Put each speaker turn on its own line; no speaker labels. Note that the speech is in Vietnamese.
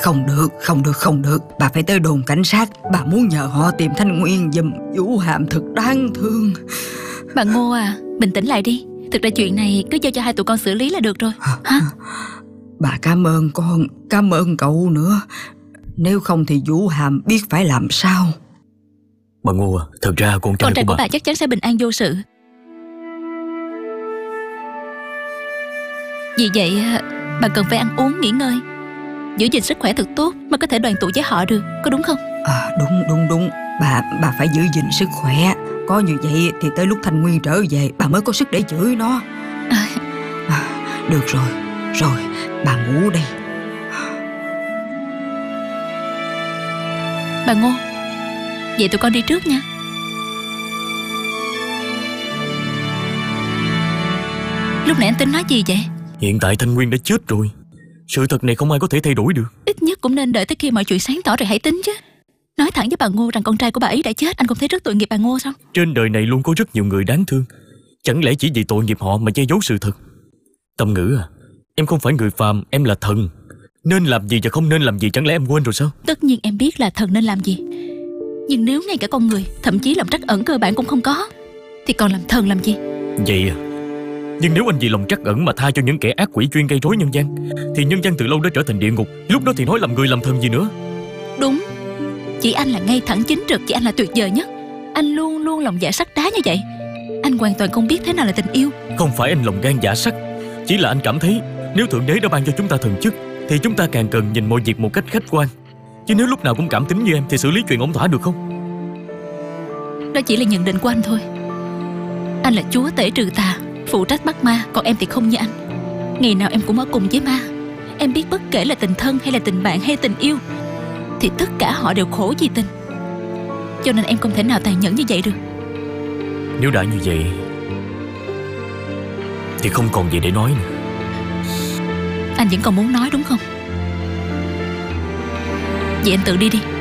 Không được, không được, không được. Bà phải tới đồn cảnh sát. Bà muốn nhờ họ tìm Thanh Nguyên giùm. Vũ Hàm thật đáng thương.
Bà Ngô à, bình tĩnh lại đi. Thực ra chuyện này cứ giao cho hai tụi con xử lý là được rồi. Hả?
Bà cảm ơn con, cảm ơn cậu nữa. Nếu không thì Vũ Hàm biết phải làm sao.
Bà Ngô à, thật ra con trai
của bà chắc chắn sẽ bình an vô sự. Vì vậy bà cần phải ăn uống, nghỉ ngơi, giữ gìn sức khỏe thật tốt mới có thể đoàn tụ với họ được, có đúng không?
Đúng. Bà phải giữ gìn sức khỏe. Có như vậy thì tới lúc Thanh Nguyên trở về bà mới có sức để chửi nó. Được rồi, bà ngủ đi.
Bà Ngô, vậy tụi con đi trước nha. Lúc nãy anh tính nói gì vậy?
Hiện tại Thanh Nguyên đã chết rồi. Sự thật này không ai có thể thay đổi được.
Ít nhất cũng nên đợi tới khi mọi chuyện sáng tỏ rồi hãy tính chứ. Nói thẳng với bà Ngô rằng con trai của bà ấy đã chết, anh không thấy rất tội nghiệp bà Ngô sao?
Trên đời này luôn có rất nhiều người đáng thương. Chẳng lẽ chỉ vì tội nghiệp họ mà che giấu sự thật? Tâm Ngữ à, em không phải người phàm, em là thần. Nên làm gì và không nên làm gì chẳng lẽ em quên rồi sao?
Tất nhiên em biết là thần nên làm gì. Nhưng nếu ngay cả con người, thậm chí lòng trắc ẩn cơ bản cũng không có, thì còn làm thần làm gì?
Vậy à? Nhưng nếu anh vì lòng trắc ẩn mà tha cho những kẻ ác quỷ chuyên gây rối nhân gian, thì nhân gian từ lâu đã trở thành địa ngục. Lúc đó thì nói làm người làm thần gì nữa?
Đúng. Chỉ anh là ngay thẳng chính trực, chỉ anh là tuyệt vời nhất. Anh luôn luôn lòng dạ sắt đá như vậy. Anh hoàn toàn không biết thế nào là tình yêu.
Không phải anh lòng gan dạ sắt, chỉ là anh cảm thấy nếu Thượng Đế đã ban cho chúng ta thần chức thì chúng ta càng cần nhìn mọi việc một cách khách quan. Chứ nếu lúc nào cũng cảm tính như em thì xử lý chuyện ổn thỏa được không?
Đó chỉ là nhận định của anh thôi. Anh là chúa tể trừ tà, phụ trách bắt ma, còn em thì không như anh. Ngày nào em cũng ở cùng với ma. Em biết bất kể là tình thân hay là tình bạn hay tình yêu thì tất cả họ đều khổ vì tình. Cho nên em không thể nào tàn nhẫn như vậy được.
Nếu đã như vậy thì không còn gì để nói nữa.
Anh vẫn còn muốn nói đúng không? Vậy anh tự đi đi.